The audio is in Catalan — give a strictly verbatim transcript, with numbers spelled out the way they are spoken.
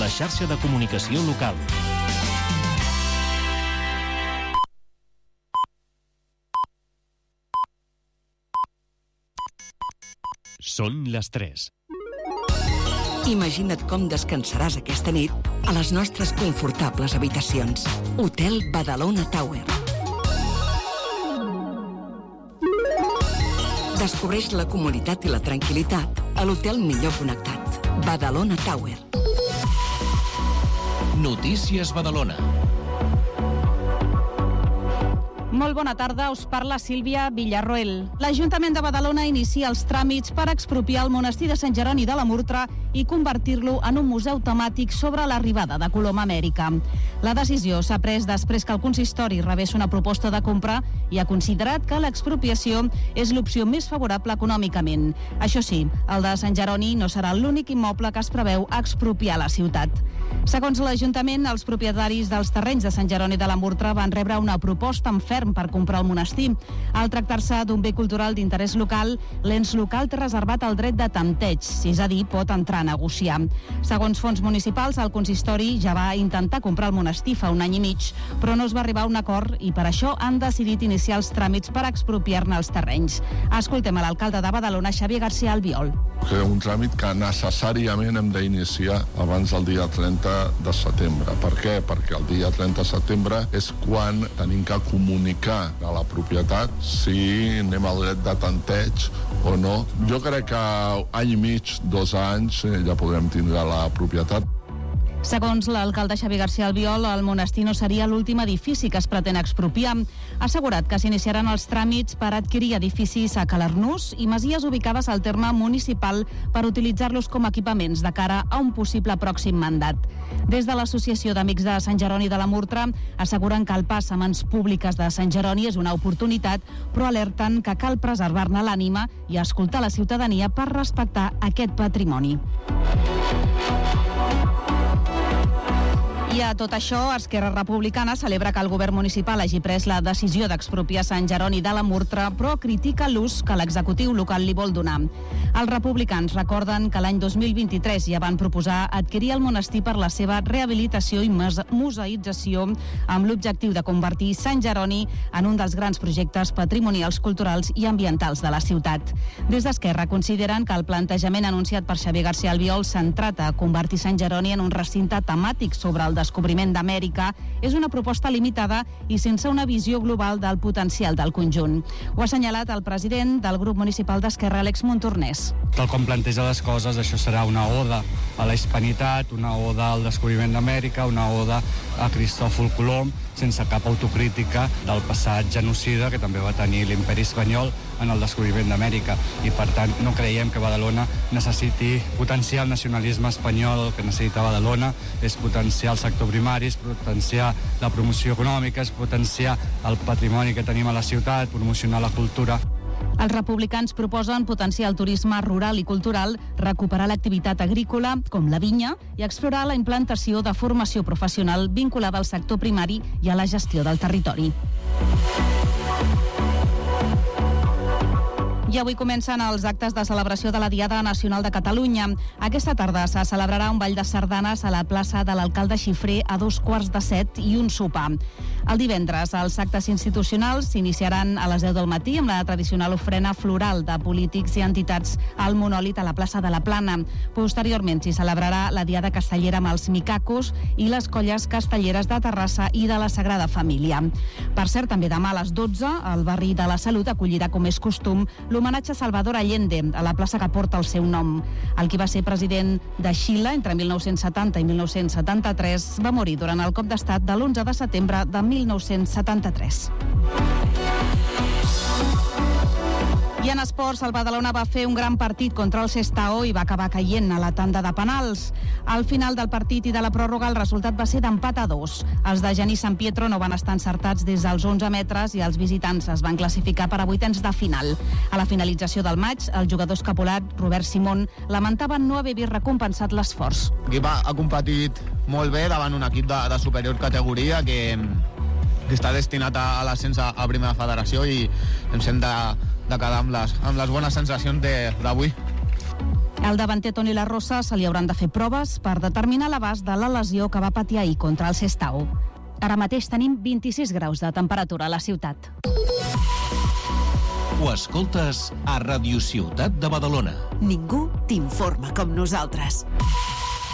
la xarxa de comunicació local. Són les tres. Imagina't com descansaràs aquesta nit a les nostres confortables habitacions. Hotel Badalona Tower. Descobreix la comoditat i la tranquil·litat a l'hotel millor connectat. Badalona Tower. Notícies Badalona. Molt bona tarda, us parla Sílvia Villarroel. L'Ajuntament de Badalona inicia els tràmits per expropiar el monestir de Sant Jeroni de la Murtra i convertir-lo en un museu temàtic sobre l'arribada de Colom a Amèrica. La decisió s'ha pres després que el consistori rebés una proposta de compra i ha considerat que l'expropiació és l'opció més favorable econòmicament. Això sí, el de Sant Jeroni no serà l'únic immoble que es preveu expropiar a la ciutat. Segons l'Ajuntament, els propietaris dels terrenys de Sant Jeroni de la Murtra van rebre una proposta en ferm per comprar el monestir. Al tractar-se d'un bé cultural d'interès local, l'ens local té reservat el dret de tanteig, és a dir, pot entrar a negociar. Segons fons municipals, el consistori ja va intentar comprar el monestir fa un any i mig, però no es va arribar a un acord i per això han decidit iniciar els tràmits per expropiar-ne els terrenys. Escoltem a l'alcalde de Badalona, Xavier García Albiol. És un tràmit que necessàriament hem d'iniciar abans del dia trenta de setembre. Per què? Perquè el dia trenta de setembre és quan tenim que comunicar a la propietat si anem al dret de tanteig o no. Jo crec que any i mig, dos anys, ja podrem tindre la propietat. Segons l'alcalde Xavier García Albiol, el monestir no seria l'últim edifici que es pretén expropiar. Ha assegurat que s'iniciaran els tràmits per adquirir edificis a Calarnús i masies ubicades al terme municipal per utilitzar-los com a equipaments de cara a un possible pròxim mandat. Des de l'Associació d'Amics de Sant Jeroni de la Murtra asseguren que el pas a mans públiques de Sant Jeroni és una oportunitat, però alerten que cal preservar-ne l'ànima i escoltar la ciutadania per respectar aquest patrimoni. I a tot això, Esquerra Republicana celebra que el govern municipal hagi pres la decisió d'expropiar Sant Jeroni de la Murtra, però critica l'ús que l'executiu local li vol donar. Els republicans recorden que l'any dos mil vint-i-tres ja van proposar adquirir el monestir per la seva rehabilitació i museïtzació amb l'objectiu de convertir Sant Jeroni en un dels grans projectes patrimonials, culturals i ambientals de la ciutat. Des d'Esquerra consideren que el plantejament anunciat per Xavier García Albiol, centrat a convertir Sant Jeroni en un recinte temàtic sobre el descobriment d'Amèrica, és una proposta limitada i sense una visió global del potencial del conjunt. Ho ha assenyalat el president del grup municipal d'Esquerra, Àlex Montornès. Tal com planteja les coses, això serà una oda a la hispanitat, una oda al descobriment d'Amèrica, una oda a Cristòfol Colom, sense cap autocrítica del passat genocida que també va tenir l'imperi espanyol en el descobriment d'Amèrica. I per tant no creiem que Badalona necessiti potenciar el nacionalisme espanyol. El que necessita Badalona és potenciar el sector primari, és potenciar la promoció econòmica, és potenciar el patrimoni que tenim a la ciutat, promocionar la cultura. Els republicans proposen potenciar el turisme rural i cultural, recuperar l'activitat agrícola, com la vinya, i explorar la implantació de formació professional vinculada al sector primari i a la gestió del territori. I avui comencen els actes de celebració de la Diada Nacional de Catalunya. Aquesta tarda se celebrarà un ball de sardanes a la plaça de l'Alcalde Xifré a dos quarts de set i un sopar. El divendres, els actes institucionals s'iniciaran a les deu del matí amb la tradicional ofrena floral de polítics i entitats al monòlit a la plaça de la Plana. Posteriorment s'hi celebrarà la Diada Castellera amb els micacos i les colles castelleres de Terrassa i de la Sagrada Família. Per cert, també demà a les dotze, el barri de la Salut acollirà, com és costum, l'homenatge a Salvador Allende, a la plaça que porta el seu nom. El qui va ser president de Xile entre mil nou-cents setanta i mil nou-cents setanta-tres va morir durant el cop d'estat de l'onze de setembre de mil nou-cents setanta-tres. I en esports, el Badalona va fer un gran partit contra el Sestao i va acabar caient a la tanda de penals. Al final del partit i de la pròrroga, el resultat va ser d'empat a dos. Els de Genís San Pietro no van estar encertats des dels onze metres i els visitants es van classificar per a vuitens de final. A la finalització del maig, el jugador escapolat, Robert Simón, lamentava no haver vist recompensat l'esforç. L'equip ha competit molt bé davant un equip de, de superior categoria que, que està destinat a, a l'ascens a, a primera federació i ens hem de de quedar amb les, amb les bones sensacions d'avui. Al davanter Toni La Rosa se li hauran de fer proves per determinar l'abast de la lesió que va patir ahir contra el Sestao. Ara mateix tenim vint-i-sis graus de temperatura a la ciutat. Ho escoltes a Radio Ciutat de Badalona. Ningú t'informa com nosaltres.